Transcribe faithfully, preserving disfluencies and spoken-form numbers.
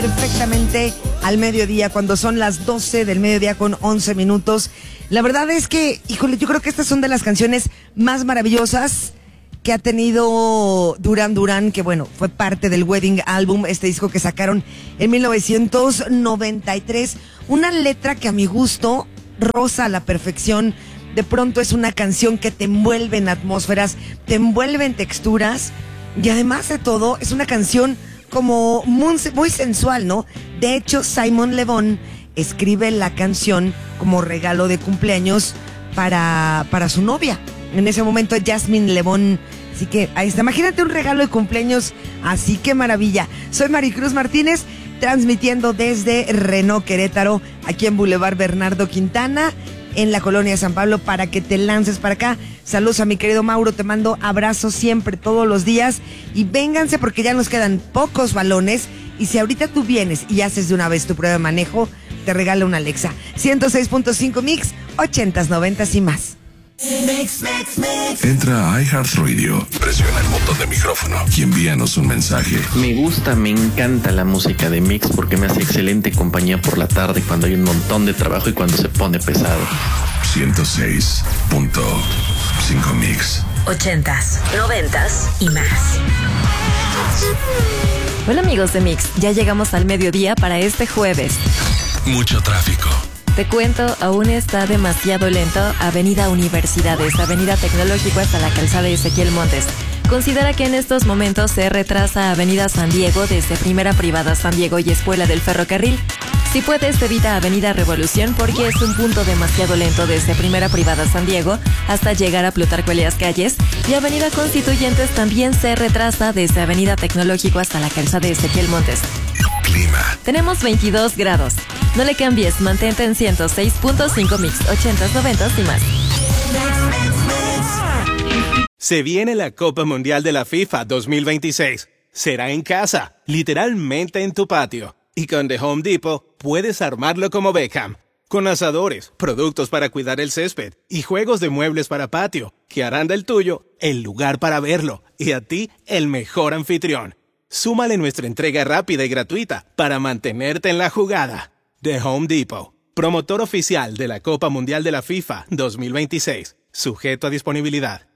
Perfectamente al mediodía, cuando son las doce del mediodía con once minutos. La verdad es que, híjole, yo creo que estas son de las canciones más maravillosas que ha tenido Duran Duran, que bueno, fue parte del Wedding Album, este disco que sacaron en mil novecientos noventa y tres. Una letra que a mi gusto roza a la perfección. De pronto es una canción que te envuelve en atmósferas, te envuelve en texturas, y además de todo es una canción como muy, muy sensual, ¿no? De hecho, Simon Le Bon escribe la canción como regalo de cumpleaños para, para su novia. En ese momento, Jasmine Le Bon. Así que ahí está. Imagínate un regalo de cumpleaños. Así que maravilla. Soy Maricruz Martínez, transmitiendo desde Renault Querétaro, aquí en Boulevard Bernardo Quintana, en la colonia de San Pablo, para que te lances para acá. Saludos a mi querido Mauro, te mando abrazos siempre, todos los días, y vénganse porque ya nos quedan pocos balones, y si ahorita tú vienes y haces de una vez tu prueba de manejo, te regalo una Alexa. ciento seis punto cinco Mix, ochentas, noventas y más. Mix, mix, mix. Entra a iHeartRadio, presiona el botón de micrófono y envíanos un mensaje. Me gusta, me encanta la música de Mix porque me hace excelente compañía por la tarde cuando hay un montón de trabajo y cuando se pone pesado. ciento seis punto cinco Mix. Ochentas, noventas y más. Hola amigos de Mix, ya llegamos al mediodía para este jueves. Mucho tráfico. Te cuento, aún está demasiado lento Avenida Universidades, Avenida Tecnológico hasta la calzada Ezequiel Montes. Considera que en estos momentos se retrasa Avenida San Diego desde Primera Privada San Diego y Escuela del Ferrocarril. Si puedes, evita Avenida Revolución porque es un punto demasiado lento desde Primera Privada San Diego hasta llegar a Plutarco Elías Calles, y Avenida Constituyentes también se retrasa desde Avenida Tecnológico hasta la calzada Ezequiel Montes. Clima. Tenemos veintidós grados. No le cambies, mantente en ciento seis punto cinco Mix, ochentas, noventas y más. Se viene la Copa Mundial de la FIFA dos mil veintiséis. Será en casa, literalmente en tu patio. Y con The Home Depot puedes armarlo como Beckham. Con asadores, productos para cuidar el césped y juegos de muebles para patio, que harán del tuyo el lugar para verlo y a ti el mejor anfitrión. Súmale nuestra entrega rápida y gratuita para mantenerte en la jugada. The Home Depot, promotor oficial de la Copa Mundial de la FIFA dos mil veintiséis, sujeto a disponibilidad.